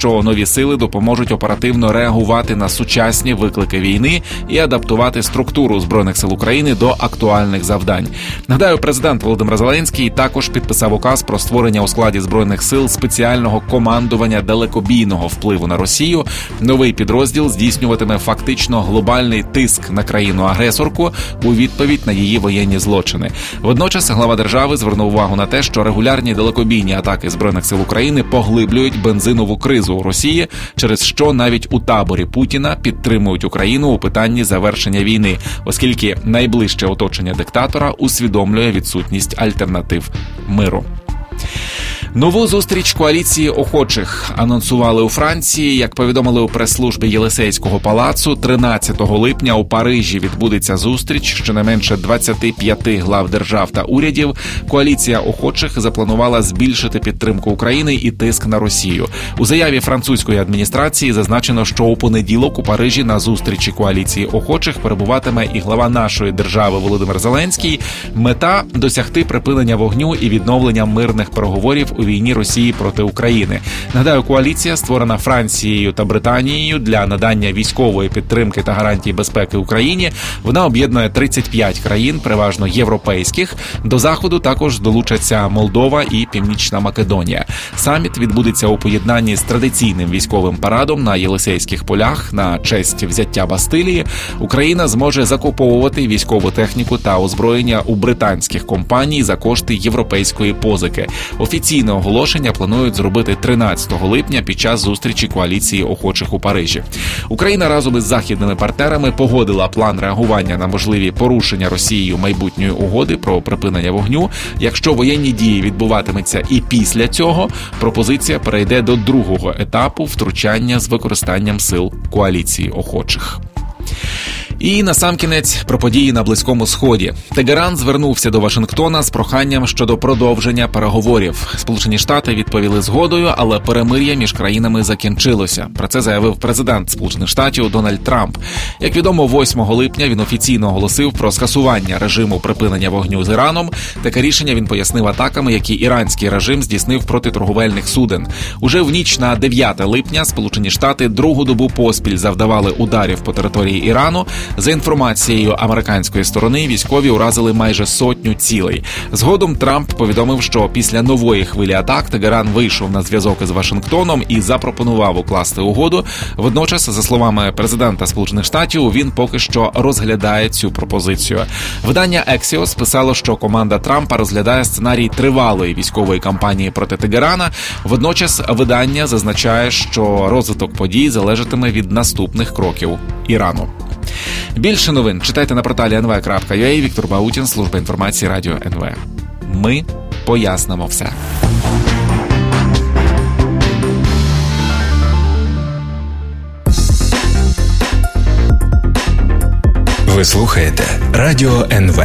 що нові сили допоможуть оперативно реагувати на сучасні виклики війни і адаптувати структуру Збройних сил України до актуальних завдань. Нагадаю, президент Володимир Зеленський також підписав указ про створення у складі Збройних сил спеціального командування далекобійного впливу на Росію. Новий підрозділ здійснюватиме фактично глобальний тиск на країну-агресорку у відповідь на її воєнні злочини. Водночас глава держави звернув увагу на те, що регулярні далекобійні атаки Збройних сил України поглиблюють бензинову кризу у Росії, через що навіть у таборі Путіна підтримують Україну у питанні завершення війни, оскільки найближче оточення диктатора усвідомлює відсутність альтернатив миру. Нову зустріч коаліції охочих анонсували у Франції. Як повідомили у прес-службі Єлисейського палацу, 13 липня у Парижі відбудеться зустріч щонайменше 25 глав держав та урядів. Коаліція охочих запланувала збільшити підтримку України і тиск на Росію. У заяві французької адміністрації зазначено, що у понеділок у Парижі на зустрічі коаліції охочих перебуватиме і глава нашої держави Володимир Зеленський. Мета – досягти припинення вогню і відновлення мирних переговорів у війні Росії проти України. Нагадаю, коаліція, створена Францією та Британією для надання військової підтримки та гарантій безпеки Україні, вона об'єднує 35 країн, переважно європейських. До заходу також долучаться Молдова і Північна Македонія. Саміт відбудеться у поєднанні з традиційним військовим парадом на Єлисейських полях на честь взяття Бастилії. Україна зможе закуповувати військову техніку та озброєння у британських компаній за кошти європейської позики. Офіційно оголошення планують зробити 13 липня під час зустрічі коаліції охочих у Парижі. Україна разом із західними партнерами погодила план реагування на можливі порушення Росією майбутньої угоди про припинення вогню. Якщо воєнні дії відбуватимуться і після цього, пропозиція перейде до другого етапу втручання з використанням сил коаліції охочих. І насамкінець про події на Близькому Сході. Тегеран звернувся до Вашингтона з проханням щодо продовження переговорів. Сполучені Штати відповіли згодою, але перемир'я між країнами закінчилося. Про це заявив президент Сполучених Штатів Дональд Трамп. Як відомо, 8 липня він офіційно оголосив про скасування режиму припинення вогню з Іраном. Таке рішення він пояснив атаками, які іранський режим здійснив проти торговельних суден. Уже в ніч на 9 липня Сполучені Штати другу добу поспіль завдавали ударів по території Ірану. За інформацією американської сторони, військові уразили майже 100 цілей. Згодом Трамп повідомив, що після нової хвилі атак Тегеран вийшов на зв'язок із Вашингтоном і запропонував укласти угоду. Водночас, за словами президента Сполучених Штатів, він поки що розглядає цю пропозицію. Видання Axios писало, що команда Трампа розглядає сценарій тривалої військової кампанії проти Тегерана. Водночас видання зазначає, що розвиток подій залежатиме від наступних кроків Ірану. Більше новин читайте на порталі nv.ua. Віктор Баутін, служба інформації Радіо НВ. Ми пояснимо все. Ви слухаєте Радіо НВ.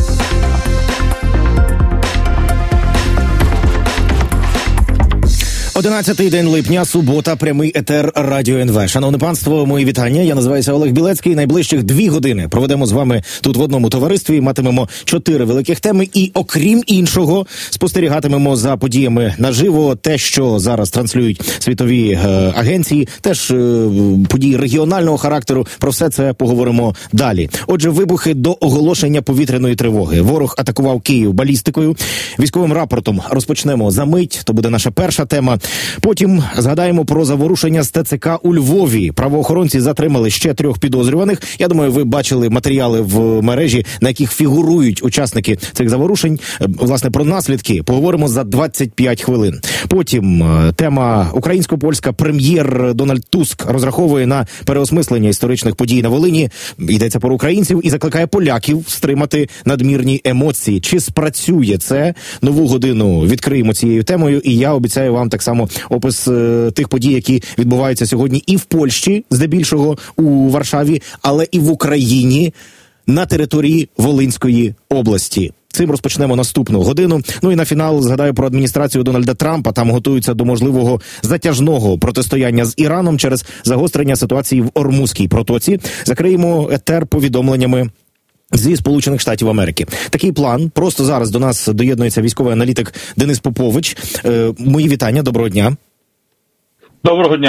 11-й день липня, субота, прямий етер Радіо НВ. Шановне панство, мої вітання. Я називаюся Олег Білецький. Найближчих 2 години проведемо з вами тут в одному товаристві. Матимемо 4 великих теми і, окрім іншого, спостерігатимемо за подіями наживо. Те, що зараз транслюють світові агенції, теж події регіонального характеру. Про все це поговоримо далі. Отже, вибухи до оголошення повітряної тривоги. Ворог атакував Київ балістикою. Військовим рапортом розпочнемо за мить. То буде наша перша тема. Потім згадаємо про заворушення з ТЦК у Львові. Правоохоронці затримали ще 3 підозрюваних. Я думаю, ви бачили матеріали в мережі, на яких фігурують учасники цих заворушень. Власне, про наслідки поговоримо за 25 хвилин. Потім тема українсько-польська. Прем'єр Дональд Туск розраховує на переосмислення історичних подій на Волині. Йдеться про українців і закликає поляків стримати надмірні емоції. Чи спрацює це? Нову годину відкриємо цією темою, і я обіцяю вам так само опис тих подій, які відбуваються сьогодні і в Польщі, здебільшого у Варшаві, але і в Україні на території Волинської області. Цим розпочнемо наступну годину. Ну і на фінал згадаю про адміністрацію Дональда Трампа. Там готуються до можливого затяжного протистояння з Іраном через загострення ситуації в Ормузькій протоці. Закриємо етер повідомленнями зі Сполучених Штатів Америки. Такий план. Просто зараз до нас доєднується військовий аналітик Денис Попович. Мої вітання, доброго дня. Доброго дня.